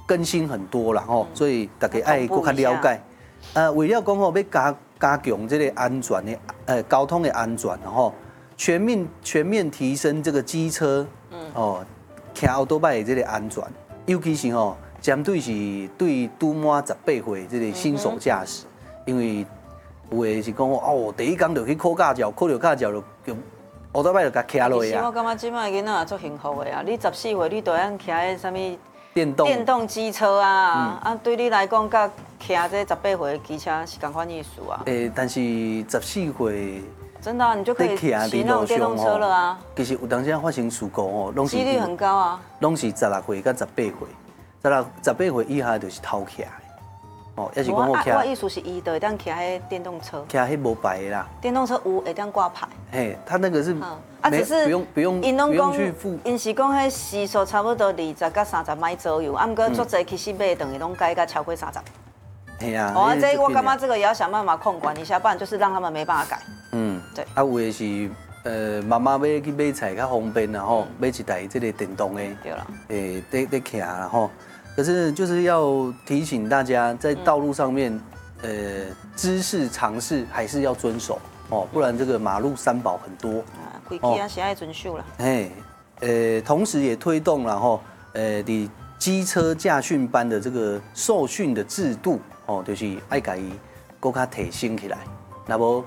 更新很多啦吼，所以大家爱更加了解。为了讲吼要加强这个安全的交通的安全，然后全面提升这个机车骑奥多拜的这个安全，尤其是针对是对拄满18岁这个新手驾驶，因为有的是讲第一天就去考驾照，考到驾照就奥多拜就甲骑落去啊。 其实我感觉即摆囡仔也足幸福的啊，你14岁你就按骑迄什么电动机车啊，对你来讲，甲骑这18岁的机车是同款意思啊。 但是14岁。 真的啊，你就可以骑那种电动车了啊。 其实有当时发生事故几率很高啊。 拢是16岁到18岁，18岁以下就是偷骑的。也是讲我骑。 我意思是伊就会当骑迄电动车。 骑迄无牌的啦。 电动车有会当挂牌。 嘿，他那个是只是不用去付。 因是讲迄时速差不多20到30迈左右，啊，毋过足侪其实买等于拢改到超过30。 哎呀， 这我感觉这个也要想办法控管一下，不然就是让他们没办法改。对。 有的是妈妈要去买菜较方便然后买一台这个电动的。 对了。 在骑然后，可是就是要提醒大家，在道路上面，知识常识还是要遵守不然这个马路三宝很多。 规矩啊是爱遵守啦。 同时也推动然后你机车驾训班的这个受训的制度。就是爱甲伊更加提升起来。那无，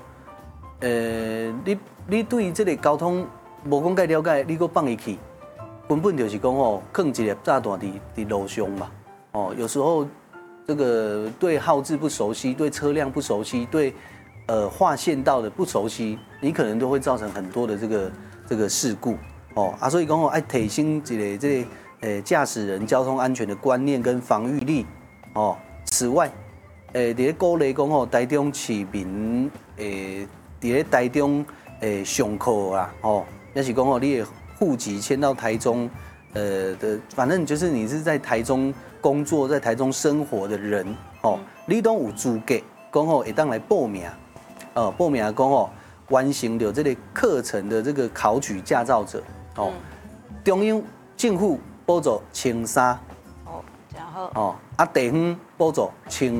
你对这个交通无讲介了解，你搁放伊去，根本就是讲放一粒炸弹伫路上嘛。有时候这个对号志不熟悉，对车辆不熟悉，对划线道的不熟悉，你可能都会造成很多的这个事故。所以讲爱提升一个这个驾驶人交通安全的观念跟防御力。此外，伫咧鼓励讲台中市民伫咧台中上课啦，也是讲你的户籍迁到台中反正就是你是在台中工作、在台中生活的人，你都有资格讲会当来报名，报名讲完成了这个课程的这个考取驾照者，中央政府补助1300。地方补助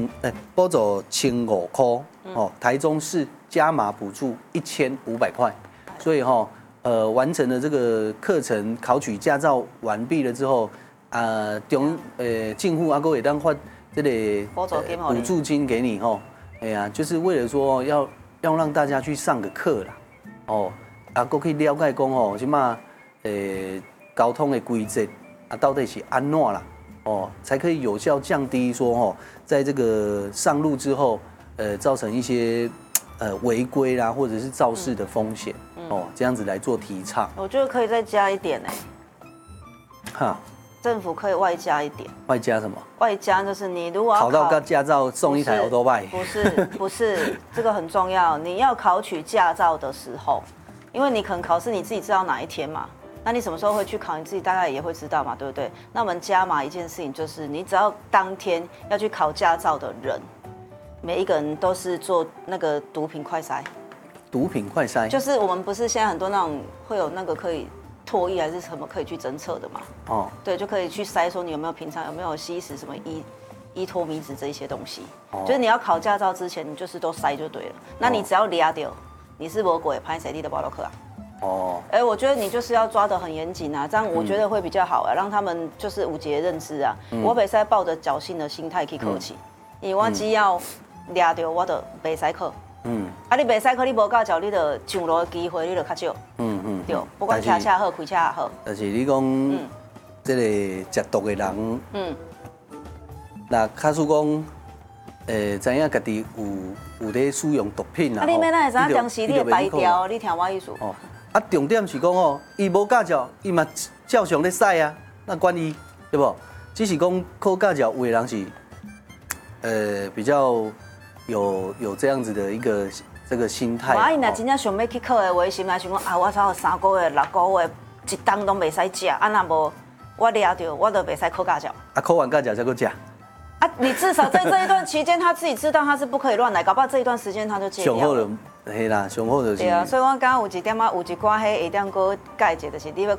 1500块，台中市加码补助1500块，所以完成了这个课程，考取驾照完毕了之后，政府还会当发这个补助金给你就是为了说要让大家去上个课啦，还可以了解讲什么交通的规则到底是安怎啦。才可以有效降低说在这个上路之后，造成一些违规啦，或者是肇事的风险，这样子来做提倡。 我觉得可以再加一点政府可以外加一点。 外加什么？ 外加就是你如果要考到个驾照送一台奥多拜。 不是，这个很重要。你要考取驾照的时候，因为你可能考试你自己知道哪一天嘛。那你什么时候会去考？你自己大概也会知道嘛，对不对？那我们加码一件事情，就是你只要当天要去考驾照的人，每一个人都是做那个毒品快筛。 毒品快筛就是我们不是现在很多那种会有那个可以唾液还是什么可以去侦测的嘛？对，就可以去筛说你有没有平常有没有吸食什么依托米脂这一些东西。就是你要考驾照之前，你就是都筛就对了。那你只要抓到你是无过的，拍谁你的保留课啊？我觉得你就是要抓得很严谨啊，这样我觉得会比较好啊，让他们就是有一个认知啊。我袂使抱着侥幸的心态去考试，因为我只要抓到我就袂使考。你袂使考，你无驾照，你就上路的机会你就较少。对，不管开车好，开车也好。 但是你讲，这个食毒的人，那假使讲，知影家己有在使用毒品啊， 你要哪会知影当时你的白条？你听我意思。 重点是讲伊无驾照，伊嘛照常咧驶啊，那管伊对不？只是讲考驾照，有的人是，比较有这样子的一个这个心态。 伊若真正想要去考的话，心内想讲我才3个月、6个月，一冬拢袂使食，若无我抓到，我就袂使考驾照。 考完驾照才去食。 你至少在这一段期间，他自己知道他是不可以乱来，搞不好这一段时间他就戒掉了。 上好啦，上好就是。 对啊，所以我刚刚有一点有一寡迄会当个改一就是你要